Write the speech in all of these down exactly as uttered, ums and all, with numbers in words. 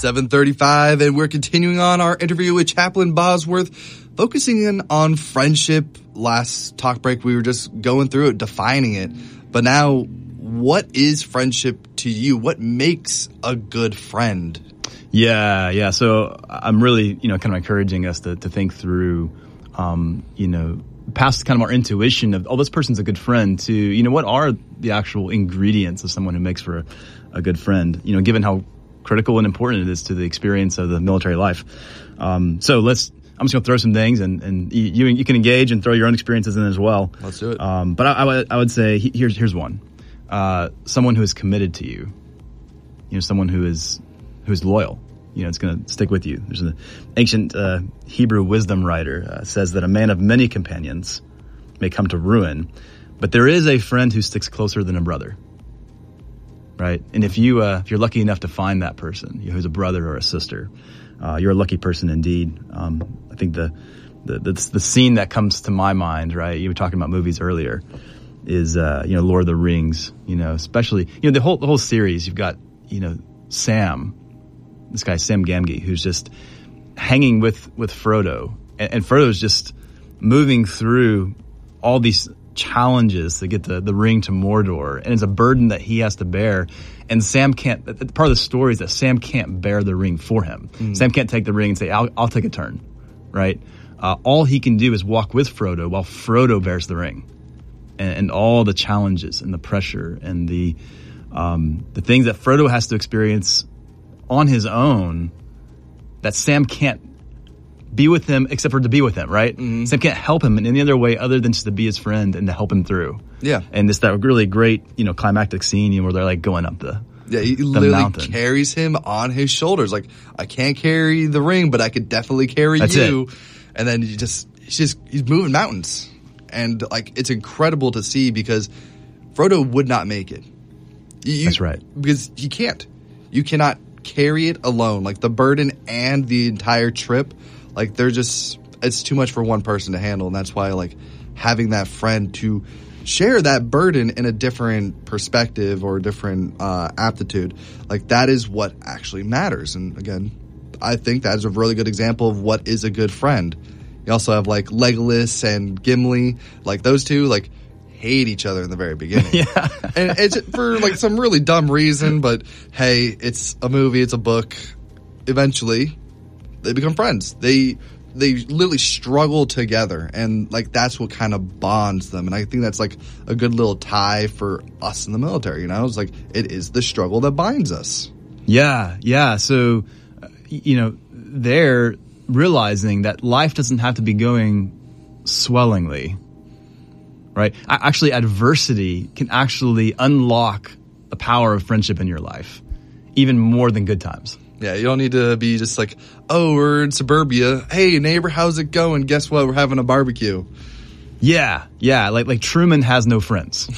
seven thirty-five, and we're continuing on our interview with Chaplain Bosworth, focusing in on friendship. Last talk break, we were just going through it, defining it. But now, what is friendship to you? What makes a good friend? Yeah, yeah. So I'm really, you know, kind of encouraging us to, to think through, um, you know, past kind of our intuition of, oh, this person's a good friend, to, you know, what are the actual ingredients of someone who makes for a, a good friend, you know, given how critical and important it is to the experience of the military life. Um, so let's, I'm just going to throw some things, and, and you you can engage and throw your own experiences in as well. Let's do it. Um, but I, I, would, I would say he, here's here's one. Uh, someone who is committed to you. You know, someone who is who is loyal. You know, it's going to stick with you. There's an ancient uh, Hebrew wisdom writer uh, says that a man of many companions may come to ruin, but there is a friend who sticks closer than a brother. Right? And if you uh, if you're lucky enough to find that person, you know, who's a brother or a sister, uh, you're a lucky person indeed. Um, I think the, the the the scene that comes to my mind, right? You were talking about movies earlier, is uh, you know, Lord of the Rings. You know, especially, you know, the whole the whole series. You've got, you know, Sam, this guy Sam Gamgee, who's just hanging with with Frodo, and, and Frodo's just moving through all these challenges to get the, the ring to Mordor, and it's a burden that he has to bear, and Sam can't, part of the story is that Sam can't bear the ring for him. Mm. Sam can't take the ring and say, I'll, I'll take a turn, right? Uh, all he can do is walk with Frodo while Frodo bears the ring, and, and all the challenges and the pressure and the um, the things that Frodo has to experience on his own that Sam can't be with him except for to be with him, right? Mm-hmm. Sam can't help him in any other way other than just to be his friend and to help him through. Yeah. And it's that really great, you know, climactic scene, you know, where they're like going up the Yeah, he the literally mountain. carries him on his shoulders. Like, I can't carry the ring, but I could definitely carry That's you. it. And then you just, he's just, he's moving mountains. And like, it's incredible to see because Frodo would not make it. You, That's right. Because he can't. You cannot carry it alone. Like, the burden and the entire trip, like, they're just, it's too much for one person to handle. And that's why, like, having that friend to share that burden in a different perspective or different uh, aptitude, like, that is what actually matters. And again, I think that is a really good example of what is a good friend. You also have, like, Legolas and Gimli, like, those two, like, hate each other in the very beginning. Yeah. And it's for, like, some really dumb reason, but hey, it's a movie, it's a book. Eventually, they become friends. They they literally struggle together, and like that's what kind of bonds them. And I think that's like a good little tie for us in the military. You know, it's like it is the struggle that binds us. Yeah, yeah. So, uh, you know, they're realizing that life doesn't have to be going swellingly, right? Actually, adversity can actually unlock the power of friendship in your life, even more than good times. Yeah, you don't need to be just like, oh, we're in suburbia. Hey, neighbor, how's it going? Guess what? We're having a barbecue. Yeah, yeah. Like like Truman has no friends,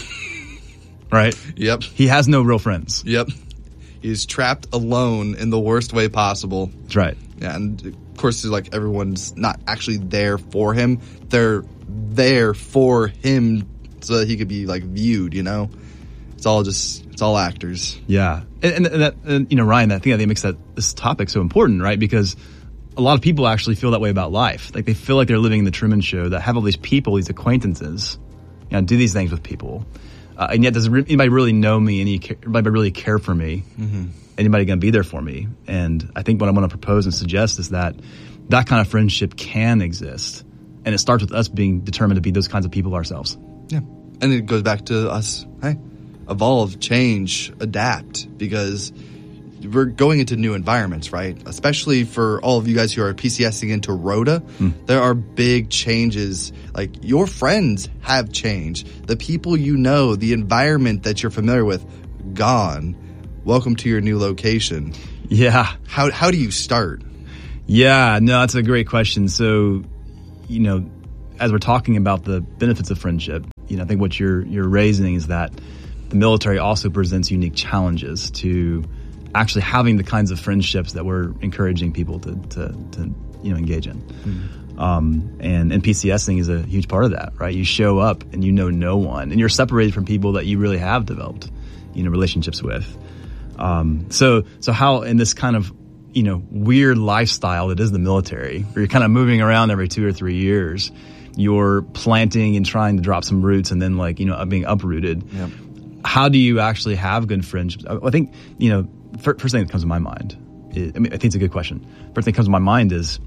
right? Yep. He has no real friends. Yep. He's trapped alone in the worst way possible. That's right. Yeah, and of course, like everyone's not actually there for him. They're there for him so that he could be like viewed. You know, it's all just it's all actors. Yeah, and, and that and, you know, Ryan, I think that makes that this topic so important, right? Because a lot of people actually feel that way about life. Like they feel like they're living in the Truman Show, that have all these people, these acquaintances, you know, do these things with people, uh, and yet does anybody really know me? Any anybody really care for me? Mm-hmm. Anybody going to be there for me? And I think what I want to propose and suggest is that that kind of friendship can exist, and it starts with us being determined to be those kinds of people ourselves. Yeah, and it goes back to us. Hey, evolve, change, adapt, because we're going into new environments, right? Especially for all of you guys who are PCSing into Rhoda, mm. there are big changes. Like, your friends have changed. The people you know, the environment that you're familiar with, gone. Welcome to your new location. Yeah. How how do you start? Yeah, no, that's a great question. So, you know, as we're talking about the benefits of friendship, you know, I think what you're you're raising is that the military also presents unique challenges to actually having the kinds of friendships that we're encouraging people to, to, to you know, engage in. Mm-hmm. Um, and, and PCSing is a huge part of that, right? You show up and you know no one, and you're separated from people that you really have developed, you know, relationships with. Um, so, so how in this kind of, you know, weird lifestyle that is the military, where you're kind of moving around every two or three years. You're planting and trying to drop some roots and then, like, you know, being uprooted. Yep. How do you actually have good friendships? I think, you know, first thing that comes to my mind, is, I mean, I think it's a good question. First thing that comes to my mind is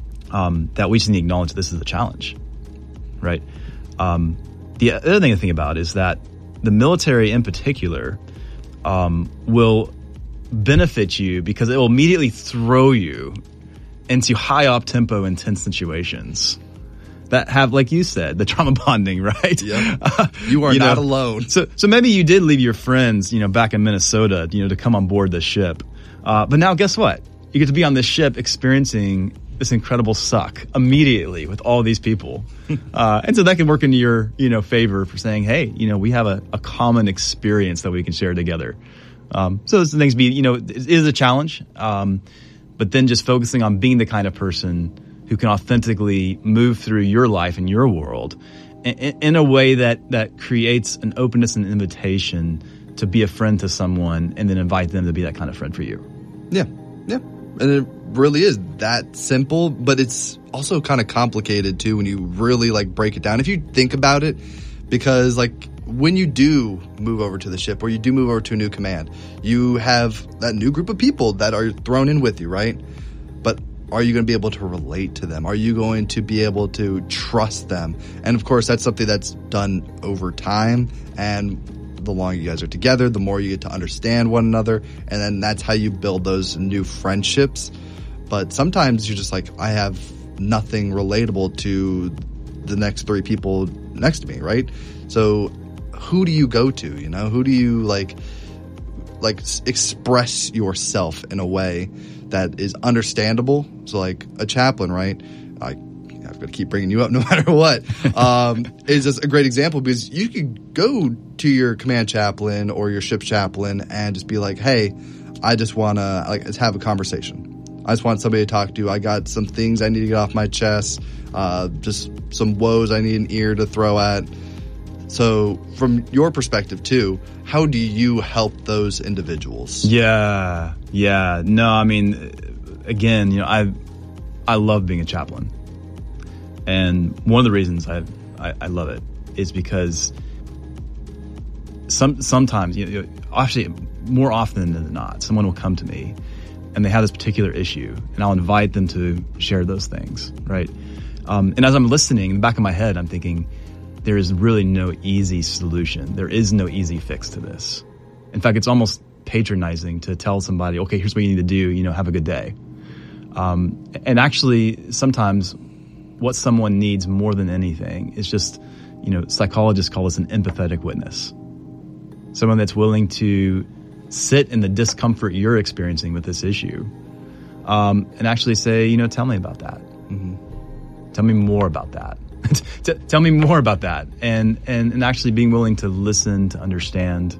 um, that we just need to acknowledge this is a challenge, right? Um, the other thing to think about is that the military in particular um, will benefit you because it will immediately throw you into high up tempo, intense situations that have, like you said, the trauma bonding, right? Yep. Uh, you are you not know, alone. So, so maybe you did leave your friends, you know, back in Minnesota, you know, to come on board this ship. Uh, but now guess what? You get to be on this ship experiencing this incredible suck immediately with all these people. uh, and so that can work into your, you know, favor for saying, hey, you know, we have a, a common experience that we can share together. Um, so those things be, you know, it is a challenge. Um, but then just focusing on being the kind of person who can authentically move through your life and your world in, in a way that, that creates an openness and invitation to be a friend to someone and then invite them to be that kind of friend for you. Yeah. Yeah. And it really is that simple, but it's also kind of complicated too when you really like break it down. If you think about it, because like when you do move over to the ship or you do move over to a new command, you have that new group of people that are thrown in with you, right? But are you going to be able to relate to them? Are you going to be able to trust them? And of course, that's something that's done over time. And the longer you guys are together, the more you get to understand one another. And then that's how you build those new friendships. But sometimes you're just like, I have nothing relatable to the next three people next to me, right? So who do you go to? You know, who do you like, like express yourself in a way that is understandable? So like a chaplain, right? I, I'm going to keep bringing you up no matter what. Um, is just a great example because you could go to your command chaplain or your ship chaplain and just be like, hey, I just want to like have a conversation. I just want somebody to talk to. I got some things I need to get off my chest. Uh, just some woes I need an ear to throw at. So from your perspective too, how do you help those individuals? Yeah. Yeah. No, I mean, again, you know, I, I love being a chaplain. And one of the reasons I, I, I love it is because some, sometimes, you know, actually more often than not, someone will come to me and they have this particular issue and I'll invite them to share those things. Right. Um, and as I'm listening in the back of my head, I'm thinking, there is really no easy solution. There is no easy fix to this. In fact, it's almost patronizing to tell somebody, okay, here's what you need to do, you know, have a good day. Um, and actually, sometimes what someone needs more than anything is just, you know, psychologists call this an empathetic witness. Someone that's willing to sit in the discomfort you're experiencing with this issue um, and actually say, you know, tell me about that. Mm-hmm. Tell me more about that. T- tell me more about that, and, and and actually being willing to listen, to understand,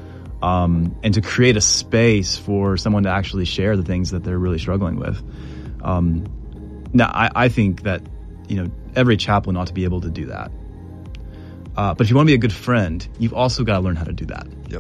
um, and to create a space for someone to actually share the things that they're really struggling with. Um, now, I, I think that you know every chaplain ought to be able to do that. Uh, but if you want to be a good friend, you've also got to learn how to do that. Yep.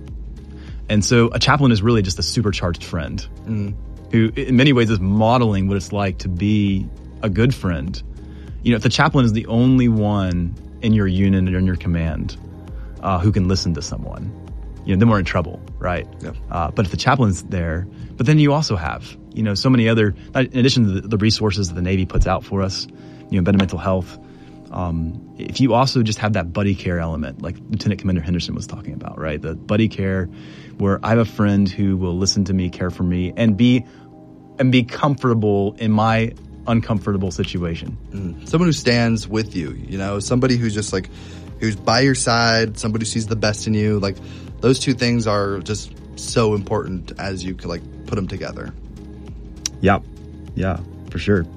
And so, a chaplain is really just a supercharged friend mm. who, in many ways, is modeling what it's like to be a good friend. You know, if the chaplain is the only one in your unit or in your command uh, who can listen to someone, you know, then we're in trouble, right? Yeah. Uh, but if the chaplain's there, but then you also have, you know, so many other, in addition to the, the resources that the Navy puts out for us, you know, better mental health. Um, if you also just have that buddy care element, like Lieutenant Commander Henderson was talking about, right? The buddy care where I have a friend who will listen to me, care for me, and be, and be comfortable in my uncomfortable situation. Mm. Someone who stands with you, you know, somebody who's just like, who's by your side, somebody who sees the best in you. Like those two things are just so important as you can like put them together. Yeah. Yeah, for sure.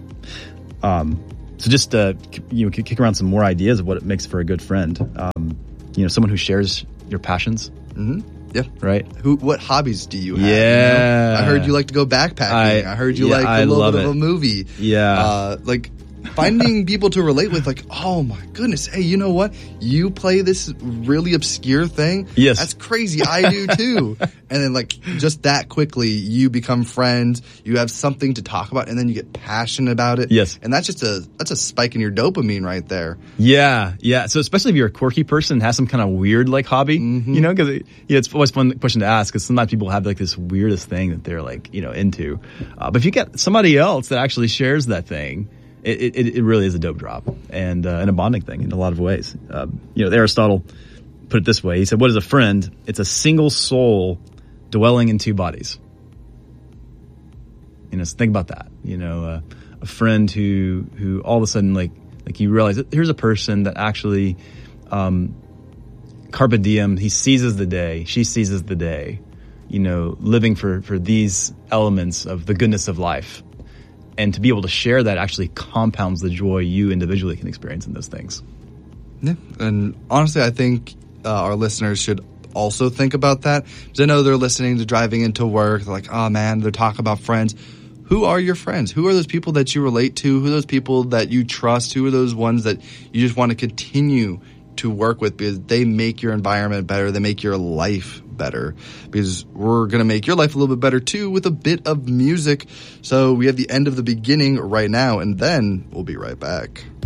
Um, so just, uh, you know, kick around some more ideas of what it makes for a good friend. Um, you know, someone who shares your passions. Mm-hmm. Yeah. Right. Who? What hobbies do you have? Yeah. You know? I heard you like to go backpacking. I, I heard you yeah, like a I little love bit it. of a movie. Yeah. Uh, like finding people to relate with, like, oh my goodness, hey, you know what? You play this really obscure thing? Yes. That's crazy. I do too. And then, like, just that quickly, you become friends. You have something to talk about, and then you get passionate about it. Yes. And that's just a that's a spike in your dopamine right there. Yeah, yeah. So especially if you're a quirky person and have some kind of weird like hobby, mm-hmm. you know, because it, you know, it's always a fun question to ask because sometimes people have like this weirdest thing that they're like, you know, into. Uh, but if you get somebody else that actually shares that thing, it, it, it really is a dope drop and, uh, and a bonding thing in a lot of ways. Um, you know, Aristotle put it this way. He said, what is a friend? It's a single soul dwelling in two bodies. You know, so think about that. You know, uh, a friend who, who all of a sudden, like, like you realize that here's a person that actually, um, carpe diem, he seizes the day, she seizes the day, you know, living for, for these elements of the goodness of life. And to be able to share that actually compounds the joy you individually can experience in those things. Yeah. And honestly, I think uh, our listeners should also think about that. Because I know they're listening to driving into work. They're like, oh man, they're talking about friends. Who are your friends? Who are those people that you relate to? Who are those people that you trust? Who are those ones that you just want to continue to work with because they make your environment better? They make your life better, because we're going to make your life a little bit better too with a bit of music. So we have the end of the beginning right now, and then we'll be right back.